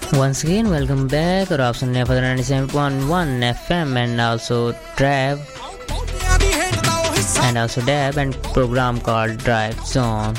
Once again, welcome back. और आप सुन रहे हैं फजर 97.1 FM and also Dab and program called Drive Zone.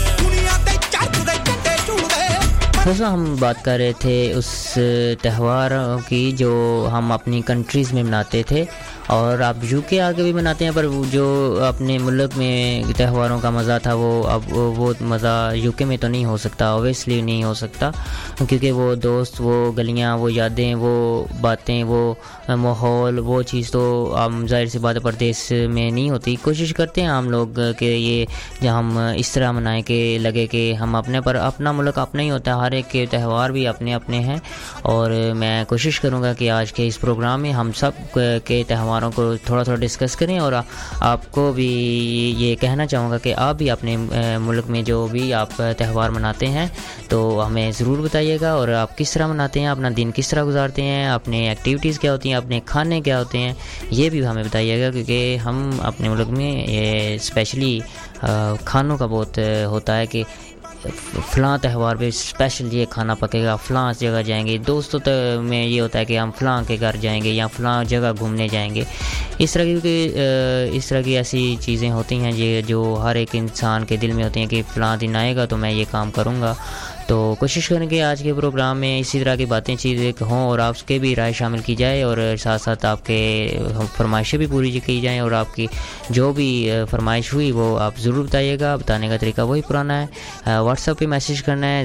दोस्तों हम बात कर रहे थे उस त्योहारों की जो हम अपनी कंट्रीज़ में मनाते थे और आप यूके आके भी मनाते हैं, पर जो अपने मुल्क में त्योहारों का मज़ा था वो अब वो मज़ा यूके में तो नहीं हो सकता, ऑब्वियसली नहीं हो सकता, क्योंकि वो दोस्त, वो गलियां, वो यादें, वो बातें, वो माहौल, वो चीज़ तो हम ज़ाहिर सी बात है परदेश में नहीं होती। कोशिश करते हैं हम लोग कि ये जब हम इस तरह मनाएं कि लगे कि हम अपने, पर अपना मुल्क अपना ही होता है, हर एक के त्यौहार भी अपने अपने हैं। और मैं कोशिश करूँगा कि आज के इस प्रोग्राम में हम सब के त्यौहारों को थोड़ा थोड़ा डिस्कस करें और आपको भी ये कहना चाहूँगा कि आप भी अपने मुल्क में जो भी आप त्यौहार मनाते हैं तो हमें ज़रूर बताइएगा, और आप किस तरह मनाते हैं, अपना दिन किस तरह गुजारते हैं, अपने एक्टिविटीज़ क्या होती हैं, अपने खाने क्या होते हैं, ये भी हमें बताइएगा, क्योंकि हम अपने मुल्क में ये स्पेशली खानों का बहुत होता है कि फ़लाँ त्यौहार पे स्पेशल ये खाना पकेगा, फ़लाँ जगह जाएंगे। दोस्तों तो में ये होता है कि हम फ़लाँ के घर जाएंगे या फ़लाँ जगह घूमने जाएंगे। इस तरह की ऐसी चीज़ें होती हैं ये जो हर एक इंसान के दिल में होती हैं कि फ़लाँ दिन आएगा तो मैं ये काम करूँगा। तो कोशिश करेंगे आज के प्रोग्राम में इसी तरह की बातें चीज़ें हों और आपके भी राय शामिल की जाए, और साथ साथ आपके फरमाइशें भी पूरी की जाएं, और आपकी जो भी फरमाइश हुई वो आप ज़रूर बताइएगा। बताने का तरीका वही पुराना है, व्हाट्सएप पे मैसेज करना है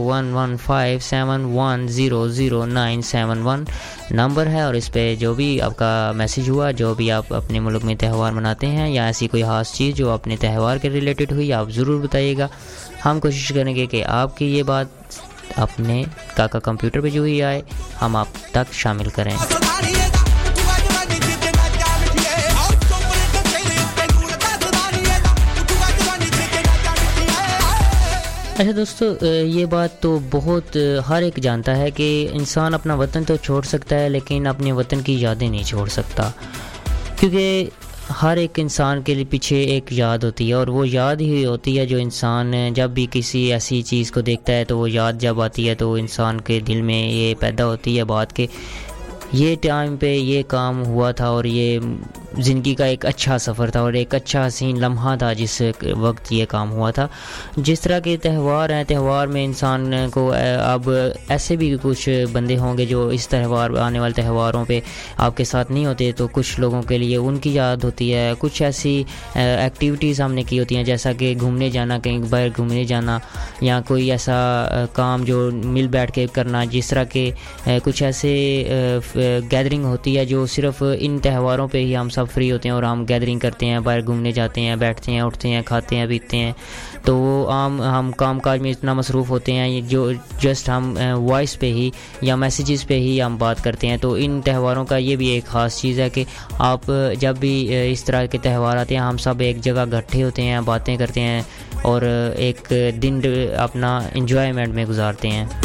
011571000971 नंबर है, और इस पर जो भी आपका मैसेज हुआ, जो भी आप अपने मुल्क में त्यौहार मनाते हैं या ऐसी कोई ख़ास चीज़ जो अपने त्यौहार के रिलेटेड हुई, आप ज़रूर बताइएगा। हम कोशिश करेंगे कि आपकी ये बात अपने काका कंप्यूटर पे जो ही आए हम आप तक शामिल करें। अच्छा दोस्तों, ये बात तो बहुत हर एक जानता है कि इंसान अपना वतन तो छोड़ सकता है लेकिन अपने वतन की यादें नहीं छोड़ सकता, क्योंकि हर एक इंसान के लिए पीछे एक याद होती है, और वो याद ही होती है जो इंसान जब भी किसी ऐसी चीज़ को देखता है तो वो याद जब आती है तो इंसान के दिल में ये पैदा होती है बात कि ये टाइम पे ये काम हुआ था और ये ज़िंदगी का एक अच्छा सफ़र था और एक अच्छा हसीन लम्हा था जिस वक्त ये काम हुआ था। जिस तरह के त्यौहार हैं, त्यौहार में इंसान को अब ऐसे भी कुछ बंदे होंगे जो इस त्यौहार आने वाले त्यौहारों पे आपके साथ नहीं होते, तो कुछ लोगों के लिए उनकी याद होती है। कुछ ऐसी एक्टिविटीज़ हमने की होती हैं जैसा कि घूमने जाना, कहीं बाहर घूमने जाना, या कोई ऐसा काम जो मिल बैठ के करना, जिस तरह के कुछ ऐसे गैदरिंग होती है जो सिर्फ इन त्यौहारों पे ही हम सब फ्री होते हैं और हम गैदरिंग करते हैं, बाहर घूमने जाते हैं, बैठते हैं, उठते हैं, खाते हैं, पीते हैं। तो वो हम काम काज में इतना मसरूफ़ होते हैं जो जस्ट हम वॉइस पे ही या मैसेजेस पे ही हम बात करते हैं। तो इन त्यौहारों का ये भी एक ख़ास चीज़ है कि आप जब भी इस तरह के त्यौहार आते हैं हम सब एक जगह इकट्ठे होते हैं, बातें करते हैं और एक दिन अपना एंजॉयमेंट में गुजारते हैं।